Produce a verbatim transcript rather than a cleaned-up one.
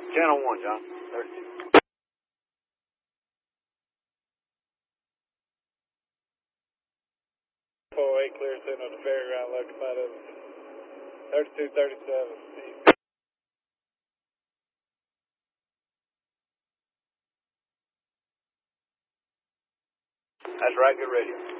Channel one, John. thirty-two. four eight, clear signal to ferry ground, locomotive thirty-two thirty-seven. That's right, get ready.